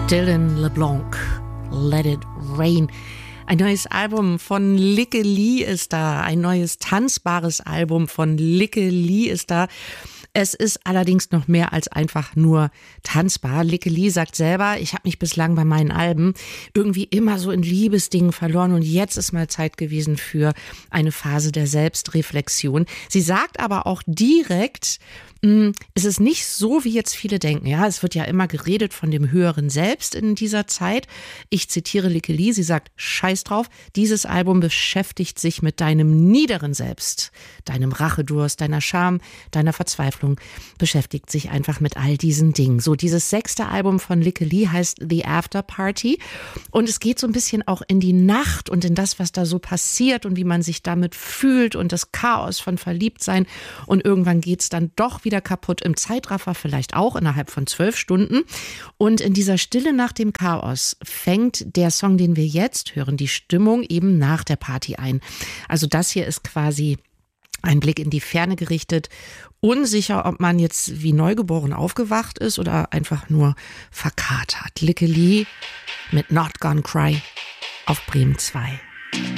Dylan LeBlanc, Let It Rain. Ein neues Album von Lykke Li ist da, ein neues tanzbares Album von Lykke Li ist da. Es ist allerdings noch mehr als einfach nur tanzbar. Lykke Li sagt selber, ich habe mich bislang bei meinen Alben irgendwie immer so in Liebesdingen verloren und jetzt ist mal Zeit gewesen für eine Phase der Selbstreflexion. Sie sagt aber auch direkt, es ist nicht so, wie jetzt viele denken. Ja, es wird ja immer geredet von dem höheren Selbst in dieser Zeit. Ich zitiere Lykke Li, sie sagt, scheiß drauf, dieses Album beschäftigt sich mit deinem niederen Selbst, deinem Rachedurst, deiner Scham, deiner Verzweiflung, beschäftigt sich einfach mit all diesen Dingen. So, dieses 6. Album von Lykke Li heißt The After Party und es geht so ein bisschen auch in die Nacht und in das, was da so passiert und wie man sich damit fühlt und das Chaos von Verliebtsein und irgendwann geht's dann doch wieder kaputt im Zeitraffer, vielleicht auch innerhalb von 12 Stunden. Und in dieser Stille nach dem Chaos fängt der Song, den wir jetzt hören, die Stimmung eben nach der Party ein. Also das hier ist quasi ein Blick in die Ferne gerichtet. Unsicher, ob man jetzt wie neugeboren aufgewacht ist oder einfach nur verkatert. Lykke Li mit Not Gonna Cry auf Bremen 2.